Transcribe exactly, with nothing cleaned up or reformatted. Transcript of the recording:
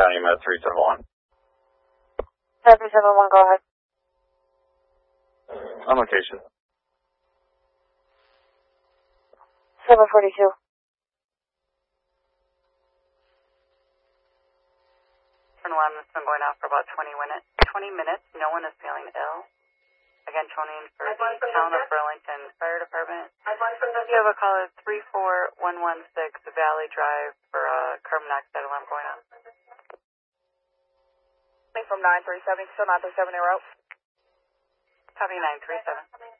County Med three seven one. three seven one, go ahead. On location. seven forty-two. Alarm has been going off for about twenty minutes. twenty minutes. No one is feeling ill. Again, toning for the Town of Burlington Fire Department. You have a caller three four one one six Valley Drive for a carbon monoxide alarm going on. From nine three seven, still nine three seven, you're out. Copy nine three seven.